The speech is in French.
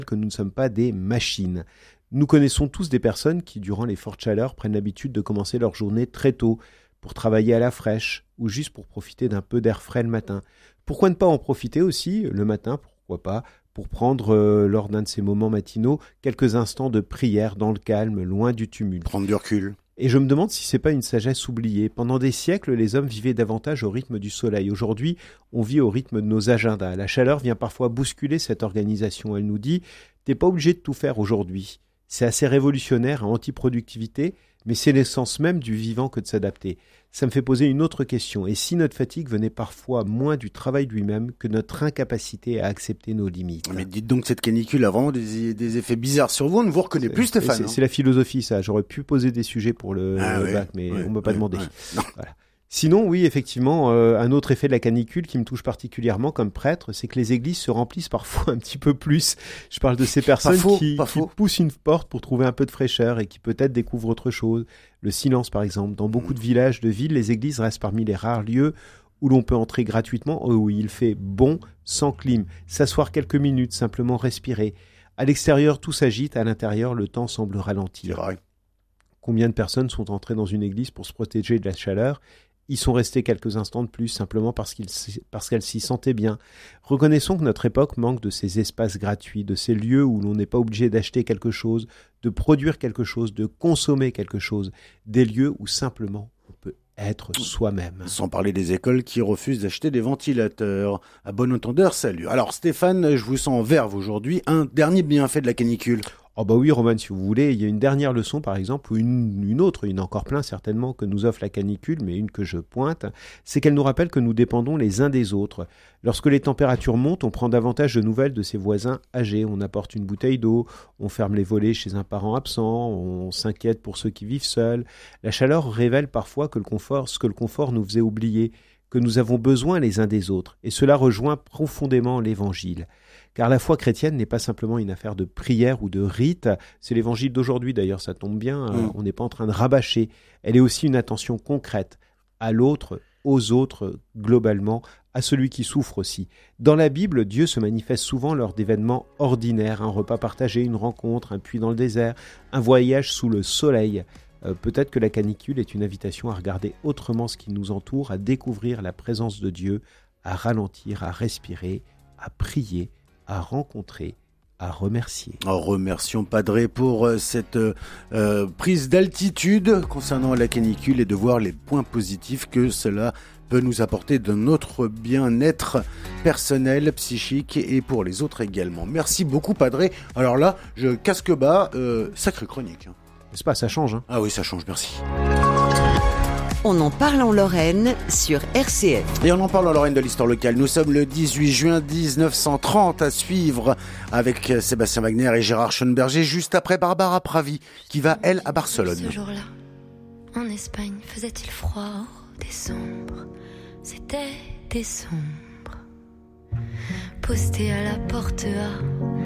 que nous ne sommes pas des machines. Nous connaissons tous des personnes qui, durant les fortes chaleurs, prennent l'habitude de commencer leur journée très tôt pour travailler à la fraîche ou juste pour profiter d'un peu d'air frais le matin. Pourquoi ne pas en profiter aussi le matin, pourquoi pas, pour prendre, lors d'un de ces moments matinaux, quelques instants de prière dans le calme, loin du tumulte. Prendre du recul. Et je me demande si c'est pas une sagesse oubliée. Pendant des siècles, les hommes vivaient davantage au rythme du soleil. Aujourd'hui, on vit au rythme de nos agendas. La chaleur vient parfois bousculer cette organisation. Elle nous dit « t'es pas obligé de tout faire aujourd'hui ». C'est assez révolutionnaire, anti-productivité, mais c'est l'essence même du vivant que de s'adapter. Ça me fait poser une autre question. Et si notre fatigue venait parfois moins du travail lui-même que notre incapacité à accepter nos limites? Mais dites donc, cette canicule a vraiment des effets bizarres sur vous. On ne vous reconnaît plus, Stéphane. C'est la philosophie, ça. J'aurais pu poser des sujets pour le bac, mais on m'a pas demandé. Voilà. Sinon, oui, effectivement, un autre effet de la canicule qui me touche particulièrement comme prêtre, c'est que les églises se remplissent parfois un petit peu plus. Je parle de ces personnes qui poussent une porte pour trouver un peu de fraîcheur et qui peut-être découvrent autre chose. Le silence, par exemple. Dans beaucoup de villages, de villes, les églises restent parmi les rares lieux où l'on peut entrer gratuitement, où il fait bon, sans clim, s'asseoir quelques minutes, simplement respirer. À l'extérieur, tout s'agite, à l'intérieur, le temps semble ralentir. C'est vrai. Combien de personnes sont entrées dans une église pour se protéger de la chaleur ? Ils sont restés quelques instants de plus, simplement parce qu'elles s'y sentaient bien. Reconnaissons que notre époque manque de ces espaces gratuits, de ces lieux où l'on n'est pas obligé d'acheter quelque chose, de produire quelque chose, de consommer quelque chose. Des lieux où simplement on peut être soi-même. Sans parler des écoles qui refusent d'acheter des ventilateurs. À bon entendeur, salut. Alors Stéphane, je vous sens en verve aujourd'hui. Un dernier bienfait de la canicule. Oh bah oui, Roman, si vous voulez, il y a une dernière leçon par exemple, ou une autre, il y en a encore plein certainement que nous offre la canicule, mais une que je pointe, c'est qu'elle nous rappelle que nous dépendons les uns des autres. Lorsque les températures montent, on prend davantage de nouvelles de ses voisins âgés, on apporte une bouteille d'eau, on ferme les volets chez un parent absent, on s'inquiète pour ceux qui vivent seuls. La chaleur révèle parfois que ce que le confort nous faisait oublier, que nous avons besoin les uns des autres, et cela rejoint profondément l'Évangile. Car la foi chrétienne n'est pas simplement une affaire de prière ou de rite, c'est l'Évangile d'aujourd'hui d'ailleurs, ça tombe bien, on n'est pas en train de rabâcher, elle est aussi une attention concrète à l'autre, aux autres, globalement, à celui qui souffre aussi. Dans la Bible, Dieu se manifeste souvent lors d'événements ordinaires, un repas partagé, une rencontre, un puits dans le désert, un voyage sous le soleil. Peut-être que la canicule est une invitation à regarder autrement ce qui nous entoure, à découvrir la présence de Dieu, à ralentir, à respirer, à prier, à rencontrer, à remercier. Remercions Padre pour cette prise d'altitude concernant la canicule et de voir les points positifs que cela peut nous apporter de notre bien-être personnel, psychique et pour les autres également. Merci beaucoup Padre. Alors là, je casque bas, sacrée chronique. N'est-ce pas, ça change, hein ? Ah oui, ça change, merci. On en parle en Lorraine sur RCF. Et on en parle en Lorraine de l'histoire locale. Nous sommes le 18 juin 1930 à suivre avec Sébastien Wagner et Gérard Schoenberger, juste après Barbara Pravi, qui va, elle, à Barcelone. Ce jour-là, en Espagne, faisait-il froid, décembre. C'était décembre. Posté à la porte A